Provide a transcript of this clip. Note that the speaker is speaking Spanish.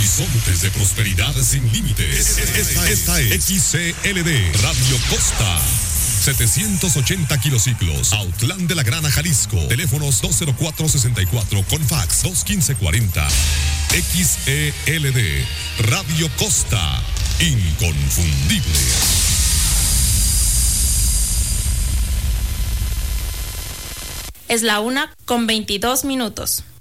Horizontes de prosperidad sin límites. Esta es XCLD Radio Costa. 780 kilociclos, Autlán de la Grana, Jalisco. Teléfonos 204-64 con fax 215-40. XELD Radio Costa, inconfundible. Es la 1:22.